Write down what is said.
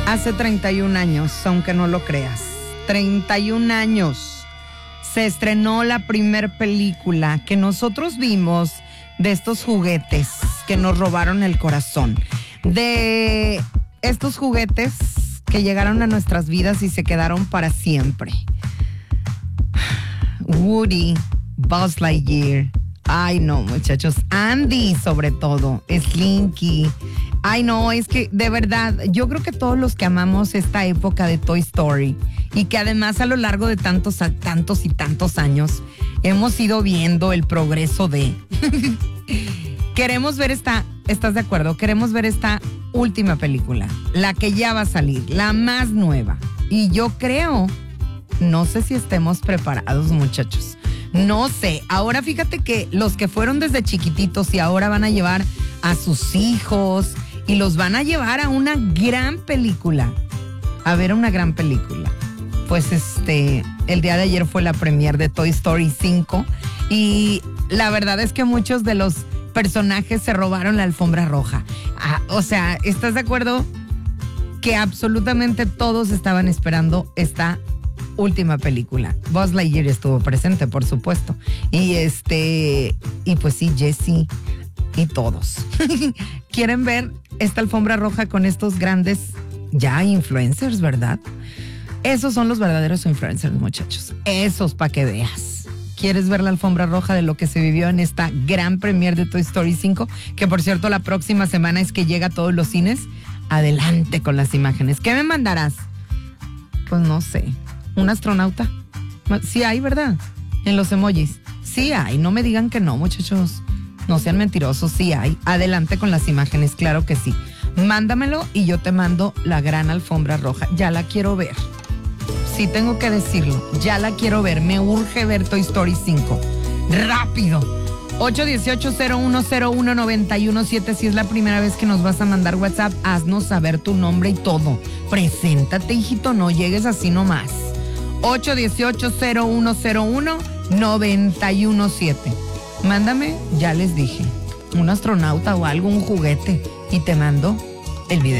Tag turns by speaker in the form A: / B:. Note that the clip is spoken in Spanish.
A: Hace 31 años, aunque no lo creas, 31 años, se estrenó la primer película que nosotros vimos de estos juguetes que nos robaron el corazón. De estos juguetes que llegaron a nuestras vidas y se quedaron para siempre. Woody, Buzz Lightyear. Ay, no, muchachos. Andy, sobre todo. Slinky. Ay, no, es que de verdad, yo creo que todos los que amamos esta época de Toy Story y que además a lo largo de tantos y tantos años hemos ido viendo el progreso de... Queremos ver ¿estás de acuerdo? Queremos ver esta última película, la que ya va a salir, la más nueva. Y yo creo, no sé si estemos preparados, muchachos. No sé, ahora fíjate que los que fueron desde chiquititos y ahora van a llevar a sus hijos y los van a llevar a una gran película, a ver una gran película. Pues el día de ayer fue la premiere de Toy Story 5 y la verdad es que muchos de los personajes se robaron la alfombra roja. O sea, ¿estás de acuerdo? Que absolutamente todos estaban esperando esta última película. Buzz Lightyear estuvo presente, por supuesto. Y pues sí, Jessie y todos. ¿Quieren ver esta alfombra roja con estos grandes ya influencers, verdad? Esos son los verdaderos influencers, muchachos. Esos para que veas. ¿Quieres ver la alfombra roja de lo que se vivió en esta gran premiere de Toy Story 5? Que por cierto, la próxima semana es que llega a todos los cines. Adelante con las imágenes. ¿Qué me mandarás? Pues no sé. ¿Un astronauta? Sí hay, ¿verdad? En los emojis. Sí hay, no me digan que no, muchachos. No sean mentirosos, sí hay. Adelante con las imágenes, claro que sí. Mándamelo y yo te mando la gran alfombra roja. Ya la quiero ver. Sí, tengo que decirlo. Ya la quiero ver. Me urge ver Toy Story 5. ¡Rápido! 818-0101-917. Si es la primera vez que nos vas a mandar WhatsApp, haznos saber tu nombre y todo. Preséntate, hijito, no llegues así nomás. 818-0101-917. Mándame, ya les dije, un astronauta o algo, un juguete, y te mando el video.